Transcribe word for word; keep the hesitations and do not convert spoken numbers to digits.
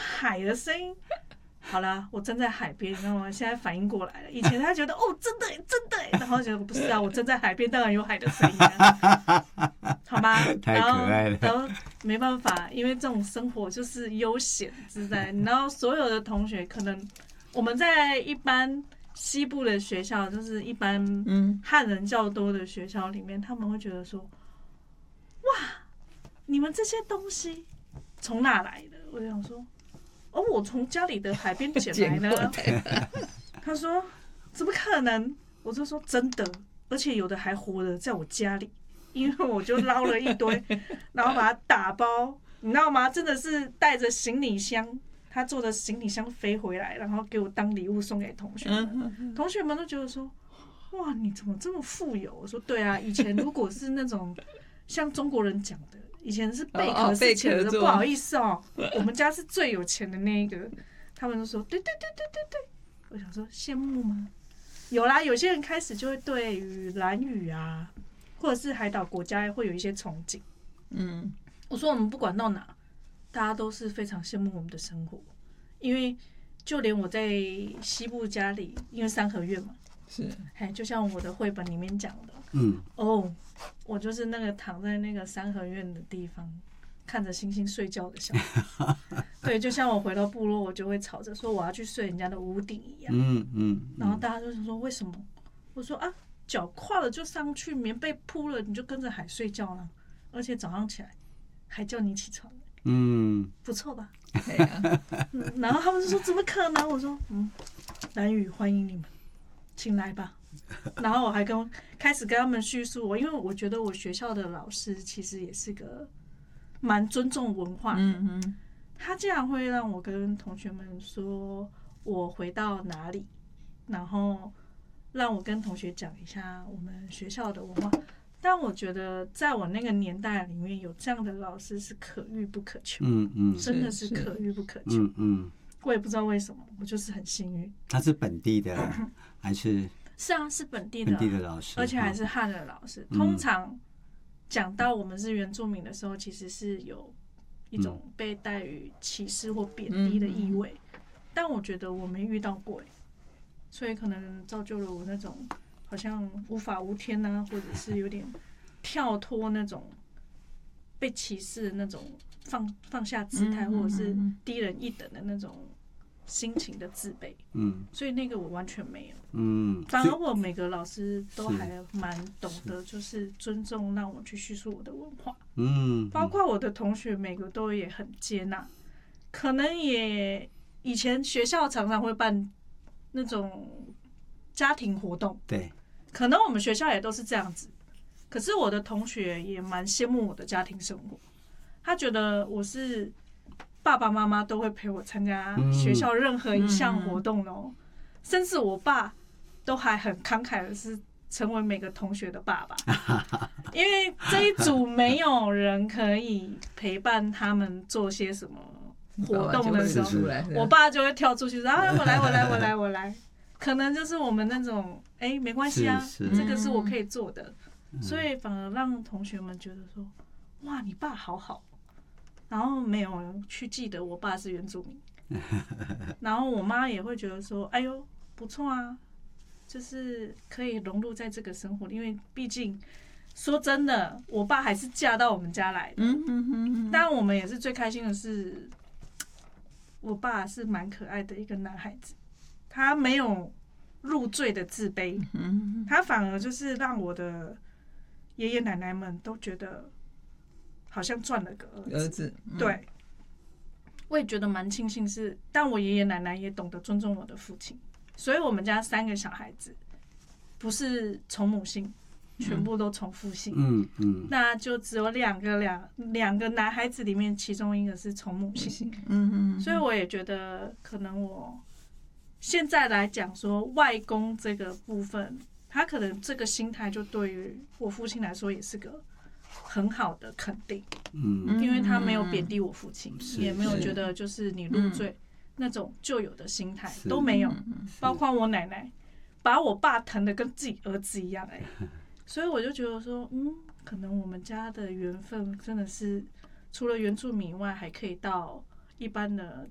海的声音。好啦，我站在海边，你知道吗？现在反应过来了。以前他觉得哦，真的真的，然后觉得不是啊，我站在海边，当然有海的声音啊，好吗？ 太可爱了。 然后没办法，因为这种生活就是悠闲自在。然后所有的同学，可能我们在一般西部的学校，就是一般汉人较多的学校里面，他们会觉得说，哇，你们这些东西从哪来的？我就想说。哦，我从家里的海边捡来的。他说：“怎么可能？”我就说：“真的，而且有的还活着在我家里，因为我就捞了一堆，然后把它打包，你知道吗？真的是带着行李箱，他坐着行李箱飞回来，然后给我当礼物送给同学们。同学们都觉得说：哇，你怎么这么富有？”我说：“对啊，以前如果是那种像中国人讲的。”以前是贝壳是钱的，不好意思哦，我们家是最有钱的那一个。他们就说对对对对对对，我想说羡慕吗？有啦，有些人开始就会对于兰屿啊，或者是海岛国家会有一些憧憬。嗯，我说我们不管到哪，大家都是非常羡慕我们的生活，因为就连我在西部家里，因为三合院嘛，是，哎，就像我的绘本里面讲的，嗯，哦。我就是那个躺在那个三合院的地方，看着星星睡觉的小孩。对，就像我回到部落，我就会吵着说我要去睡人家的屋顶一样。嗯嗯。然后大家就说为什么？我说啊，脚跨了就上去，棉被铺了，你就跟着海睡觉了，而且早上起来还叫你起床。嗯，不错吧？嗯，然后他们就说怎么可能？我说嗯，兰屿欢迎你们，请来吧。然后我还跟开始跟他们叙述我，因为我觉得我学校的老师其实也是个蛮尊重文化的。嗯嗯，他竟然会让我跟同学们说我回到哪里，然后让我跟同学讲一下我们学校的文化。但我觉得在我那个年代里面有这样的老师是可遇不可求。嗯嗯，真的是可遇不可求。嗯嗯，我也不知道为什么，我就是很幸运。 他是本地的还是？ 是啊，是本地的本地的老师， 而且还是汉人老师。嗯、通常讲到我们是原住民的时候，其实是有一种被带于歧视或贬低的意味。嗯、但我觉得我没遇到过，所以可能造就了我那种好像无法无天啊，或者是有点跳脱那种被歧视的那种放放下姿态，或者是低人一等的那种。心情的自卑，嗯，所以那个我完全没有，嗯，反而我每个老师都还蛮懂得，就是尊重，让我去叙述我的文化，嗯，包括我的同学每个都也很接纳，可能也以前学校常常会办那种家庭活动，对，可能我们学校也都是这样子，可是我的同学也蛮羡慕我的家庭生活，他觉得我是。爸爸妈妈都会陪我参加学校任何一项活动哦，嗯、甚至我爸都还很慷慨的是成为每个同学的爸爸，因为这一组没有人可以陪伴他们做些什么活动的时候，我爸就会跳出去说啊，我来，我来，我来，我来，可能就是我们那种哎、欸，没关系啊，这个是我可以做的，嗯、所以反而让同学们觉得说，哇，你爸好好。然后没有去记得我爸是原住民，然后我妈也会觉得说：“哎呦，不错啊，就是可以融入在这个生活，因为毕竟说真的，我爸还是嫁到我们家来的。嗯嗯嗯。但我们也是最开心的是，我爸是蛮可爱的一个男孩子，他没有入赘的自卑，他反而就是让我的爷爷奶奶们都觉得。”好像赚了个儿子，儿子嗯、对，我也觉得蛮庆幸是，但我爷爷奶奶也懂得尊重我的父亲，所以我们家三个小孩子不是从母姓，全部都从父姓，嗯嗯，那就只有两个两两个男孩子里面，其中一个是从母姓，嗯嗯，所以我也觉得可能我现在来讲说外公这个部分，他可能这个心态就对于我父亲来说也是个。很好的肯定，嗯，因为他没有贬低我父亲，嗯、也没有觉得就是你入赘、嗯、那种旧有的心态都没有，包括我奶奶把我爸疼得跟自己儿子一样、欸，哎，所以我就觉得说，嗯，可能我们家的缘分真的是除了原住民以外，还可以到一般的